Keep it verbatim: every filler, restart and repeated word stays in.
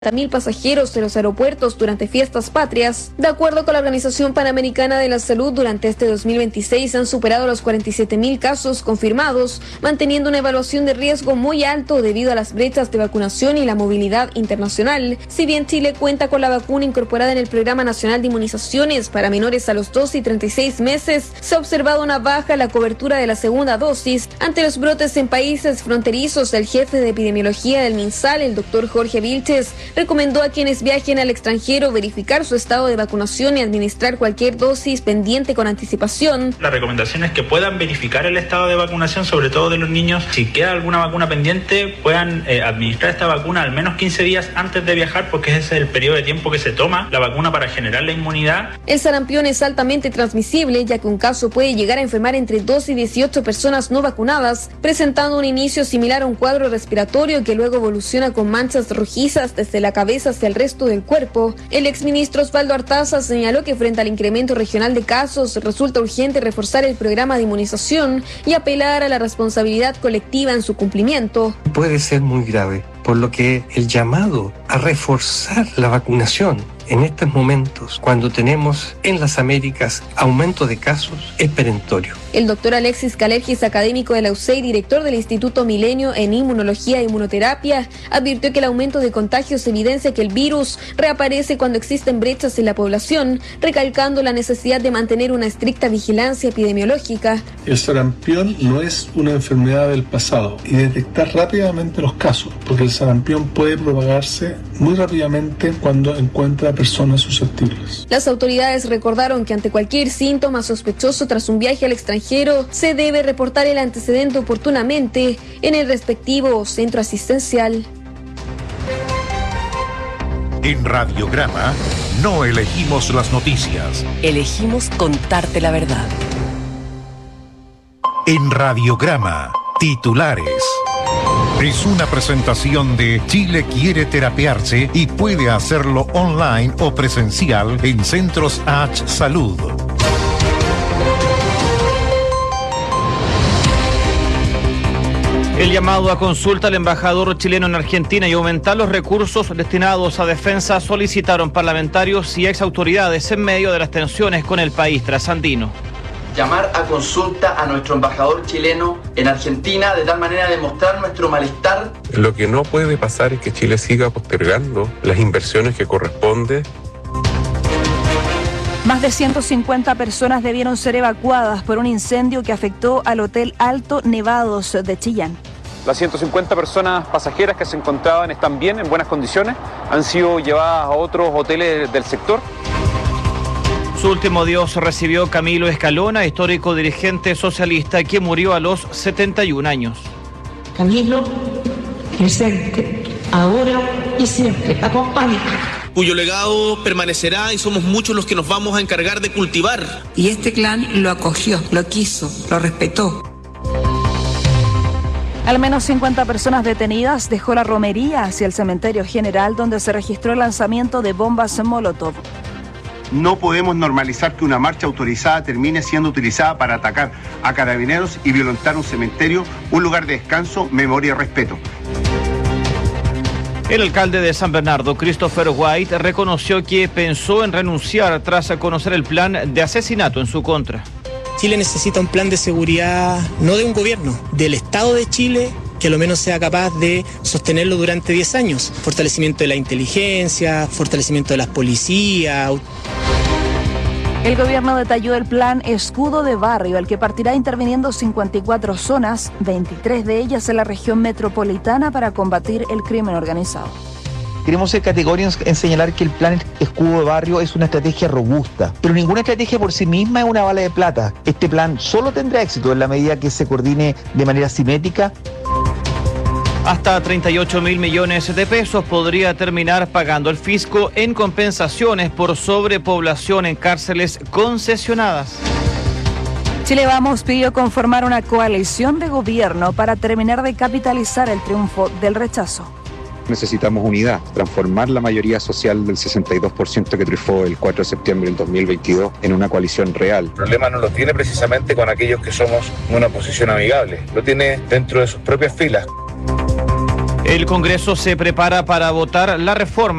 mil pasajeros en los aeropuertos durante fiestas patrias. De acuerdo con la Organización Panamericana de la Salud, durante este dos mil veintiséis han superado los cuarenta y siete mil casos confirmados, manteniendo una evaluación de riesgo muy alto debido a las brechas de vacunación y la movilidad internacional. Si bien Chile cuenta con la vacuna incorporada en el Programa Nacional de Inmunizaciones para menores a los doce y treinta y seis meses, se ha observado una baja en la cobertura de la segunda dosis. Ante los brotes en países fronterizos, el jefe de epidemiología del MinSal, el doctor Jorge Vilches, recomendó a quienes viajen al extranjero verificar su estado de vacunación y administrar cualquier dosis pendiente con anticipación. La recomendación es que puedan verificar el estado de vacunación, sobre todo de los niños. Si queda alguna vacuna pendiente, puedan eh, administrar esta vacuna al menos quince días antes de viajar, porque ese es el periodo de tiempo que se toma la vacuna para generar la inmunidad. El sarampión es altamente transmisible, ya que un caso puede llegar a enfermar entre dos y dieciocho personas no vacunadas, presentando un inicio similar a un cuadro respiratorio que luego evoluciona con manchas rojizas desde la cabeza hacia el resto del cuerpo. El exministro Osvaldo Artaza señaló que frente al incremento regional de casos resulta urgente reforzar el programa de inmunización y apelar a la responsabilidad colectiva en su cumplimiento. Puede ser muy grave, por lo que el llamado a reforzar la vacunación en estos momentos, cuando tenemos en las Américas aumento de casos, es perentorio. El doctor Alexis Calergis, académico de la U C E I, director del Instituto Milenio en Inmunología e Inmunoterapia, advirtió que el aumento de contagios evidencia que el virus reaparece cuando existen brechas en la población, recalcando la necesidad de mantener una estricta vigilancia epidemiológica. El sarampión no es una enfermedad del pasado y detectar rápidamente los casos, porque el sarampión puede propagarse muy rápidamente cuando encuentra personas susceptibles. Las autoridades recordaron que ante cualquier síntoma sospechoso tras un viaje al extranjero, se debe reportar el antecedente oportunamente en el respectivo centro asistencial. En Radiograma no elegimos las noticias. Elegimos contarte la verdad. En Radiograma, titulares. Es una presentación de Chile quiere terapiarse y puede hacerlo online o presencial en Centros H Salud. El llamado a consulta al embajador chileno en Argentina y aumentar los recursos destinados a defensa solicitaron parlamentarios y exautoridades en medio de las tensiones con el país trasandino. Llamar a consulta a nuestro embajador chileno en Argentina de tal manera de mostrar nuestro malestar. Lo que no puede pasar es que Chile siga postergando las inversiones que corresponde. Más de ciento cincuenta personas debieron ser evacuadas por un incendio que afectó al Hotel Alto Nevados de Chillán. Las ciento cincuenta personas pasajeras que se encontraban están bien, en buenas condiciones, han sido llevadas a otros hoteles del sector. Su último adiós recibió Camilo Escalona, histórico dirigente socialista que murió a los setenta y un años. Camilo, presente, ahora y siempre, acompaña. Cuyo legado permanecerá y somos muchos los que nos vamos a encargar de cultivar. Y este clan lo acogió, lo quiso, lo respetó. Al menos cincuenta personas detenidas dejó la romería hacia el cementerio general donde se registró el lanzamiento de bombas Molotov. No podemos normalizar que una marcha autorizada termine siendo utilizada para atacar a carabineros y violentar un cementerio, un lugar de descanso, memoria y respeto. El alcalde de San Bernardo, Christopher White, reconoció que pensó en renunciar tras conocer el plan de asesinato en su contra. Chile necesita un plan de seguridad, no de un gobierno, del Estado de Chile, que a lo menos sea capaz de sostenerlo durante diez años. Fortalecimiento de la inteligencia, fortalecimiento de las policías. El gobierno detalló el plan Escudo de Barrio, el que partirá interviniendo cincuenta y cuatro zonas, veintitrés de ellas en la región metropolitana para combatir el crimen organizado. Queremos ser categóricos en señalar que el plan Escudo de Barrio es una estrategia robusta, pero ninguna estrategia por sí misma es una bala de plata. Este plan solo tendrá éxito en la medida que se coordine de manera simétrica. Hasta treinta y ocho mil millones de pesos podría terminar pagando el fisco en compensaciones por sobrepoblación en cárceles concesionadas. Chile Vamos pidió conformar una coalición de gobierno para terminar de capitalizar el triunfo del rechazo. Necesitamos unidad, transformar la mayoría social del sesenta y dos por ciento que triunfó el cuatro de septiembre del dos mil veintidós en una coalición real. El problema no lo tiene precisamente con aquellos que somos una oposición amigable, lo tiene dentro de sus propias filas. El Congreso se prepara para votar la reforma